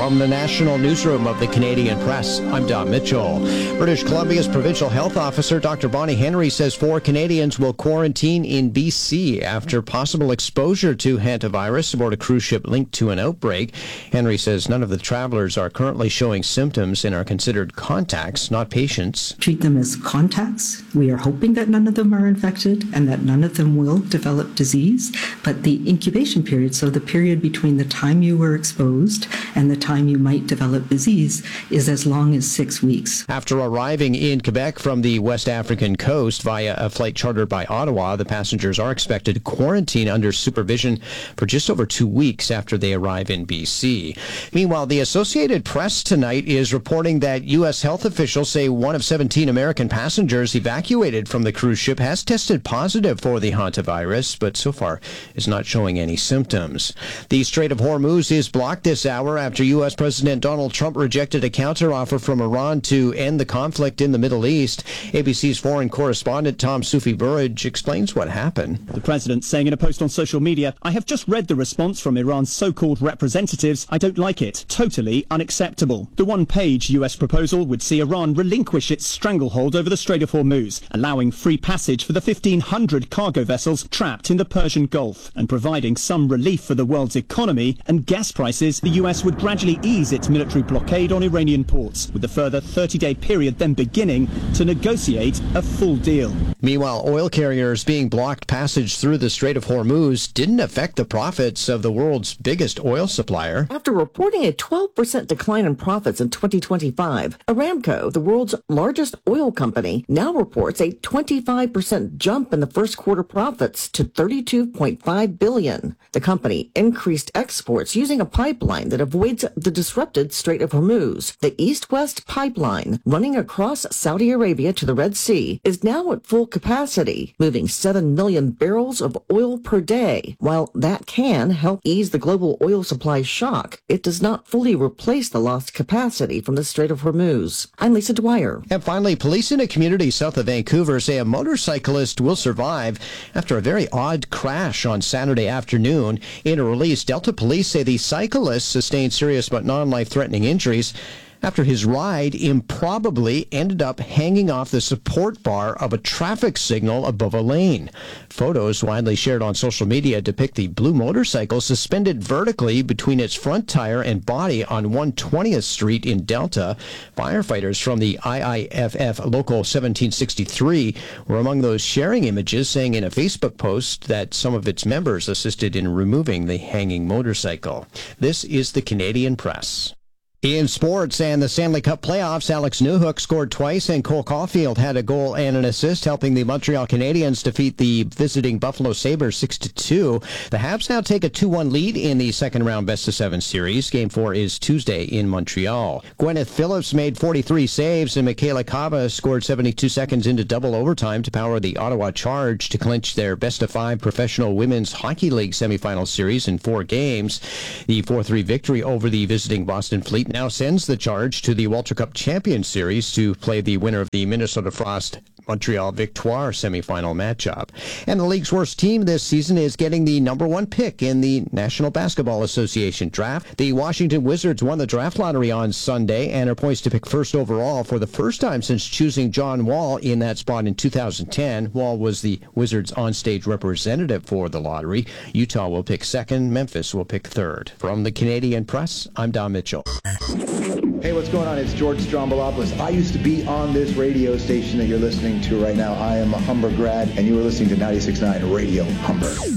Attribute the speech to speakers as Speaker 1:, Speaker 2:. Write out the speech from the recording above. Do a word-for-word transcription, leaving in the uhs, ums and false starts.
Speaker 1: From the National Newsroom of the Canadian Press, I'm Don Mitchell. British Columbia's Provincial Health Officer, Doctor Bonnie Henry, says four Canadians will quarantine in B C after possible exposure to hantavirus aboard a cruise ship linked to an outbreak. Henry says none of the travelers are currently showing symptoms and are considered contacts, not patients.
Speaker 2: Treat them as contacts. We are hoping that none of them are infected and that none of them will develop disease. But the incubation period, so the period between the time you were exposed and the time you might develop disease, is as long as six weeks.
Speaker 1: After arriving in Quebec from the West African coast via a flight chartered by Ottawa, the passengers are expected to quarantine under supervision for just over two weeks after they arrive in B C. Meanwhile, the Associated Press tonight is reporting that U S health officials say one of seventeen American passengers evacuated from the cruise ship has tested positive for the hantavirus, but so far is not showing any symptoms. The Strait of Hormuz is blocked this hour after U S President Donald Trump rejected a counteroffer from Iran to end the conflict in the Middle East. A B C's foreign correspondent Tom Sufi-Burridge explains what happened.
Speaker 3: The president saying in a post on social media, "I have just read the response from Iran's so-called representatives. I don't like it. Totally unacceptable." The one-page U S proposal would see Iran relinquish its stranglehold over the Strait of Hormuz, allowing free passage for the fifteen hundred cargo vessels trapped in the Persian Gulf, and providing some relief for the world's economy and gas prices. The U S would gradually ease its military blockade on Iranian ports, with a further thirty-day period then beginning to negotiate a full deal.
Speaker 1: Meanwhile, oil carriers being blocked passage through the Strait of Hormuz didn't affect the profits of the world's biggest oil supplier.
Speaker 4: After reporting a twelve percent decline in profits in twenty twenty-five, Aramco, the world's largest oil company, now reports a twenty-five percent jump in the first quarter profits to thirty-two point five billion dollars. The company increased exports using a pipeline that avoids the disrupted Strait of Hormuz. The East-West pipeline, running across Saudi Arabia to the Red Sea, is now at full capacity, moving seven million barrels of oil per day. While that can help ease the global oil supply shock, it does not fully replace the lost capacity from the Strait of Hormuz. I'm Lisa Dwyer.
Speaker 1: And finally, police in a community south of Vancouver say a motorcyclist will survive after a very odd crash on Saturday afternoon. In a release, Delta Police say the cyclist sustained serious but non-life-threatening injuries after his ride improbably ended up hanging off the support bar of a traffic signal above a lane. Photos widely shared on social media depict the blue motorcycle suspended vertically between its front tire and body on one hundred twentieth Street in Delta. Firefighters from the I I F F Local seventeen sixty-three were among those sharing images, saying in a Facebook post that some of its members assisted in removing the hanging motorcycle. This is the Canadian Press. In sports and the Stanley Cup playoffs, Alex Newhook scored twice and Cole Caulfield had a goal and an assist, helping the Montreal Canadiens defeat the visiting Buffalo Sabres six to two. The Habs now take a two one lead in the second round best-of-seven series. Game four is Tuesday in Montreal. Gwyneth Phillips made forty-three saves and Michaela Kava scored seventy-two seconds into double overtime to power the Ottawa Charge to clinch their best-of-five Professional Women's Hockey League semifinal series in four games. The four three victory over the visiting Boston Fleet now sends the Charge to the Walter Cup Champions Series to play the winner of the Minnesota Frost Montreal Victoire semifinal matchup. And the league's worst team this season is getting the number one pick in the National Basketball Association draft. The Washington Wizards won the draft lottery on Sunday and are poised to pick first overall for the first time since choosing John Wall in that spot in two thousand ten. Wall was the Wizards' onstage representative for the lottery. Utah will pick second. Memphis will pick third. From the Canadian Press, I'm Don Mitchell.
Speaker 5: Hey, what's going on? It's George Strombolopoulos. I used to be on this radio station that you're listening to right now. I am a Humber grad, and you are listening to ninety-six point nine Radio Humber.